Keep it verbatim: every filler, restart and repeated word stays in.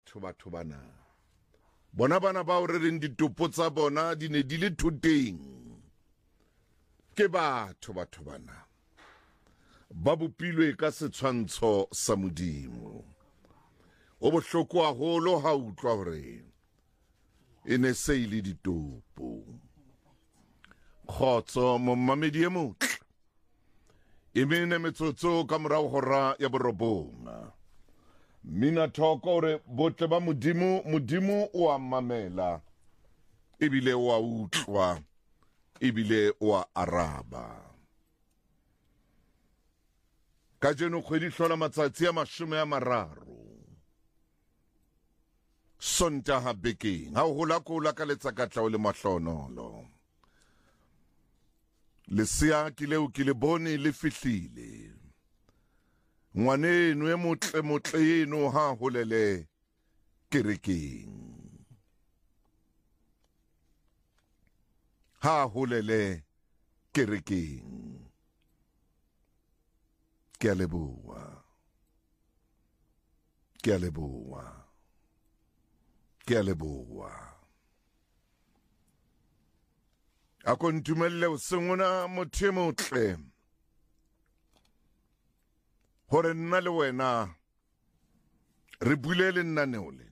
batho batho bana bona bana ba o re reng ditopo tsa bona di ne di le thoteng ke batho batho bana ba bopilwe ka setshwantsho sa Modimo. O bohloko haholo ha utlwa hore e ne se ile ditopo. Kgotso mommamedi e motle e mene metsotso ka morao hora ya borobonga. Mina thoko hore botle ba Modimo, Modimo o a mamela ebile o a utlwa ebile o a araba. Ka jeno kgwedi hlola matsatsi a mashome a mararo Sontaha bekeng ha o hola kola ka letsakatla o le mahlonolo. Lesea ke leo ke le bone le fihlile. Ngwaneno e motle motle eno ha holele kerekeng. Ha holele kerekeng. Ke a leboha. Ke a leboha. Ke a leboha. A ko ntumelle o sengona motho e motle hore nna le wena re bule le nnaneo le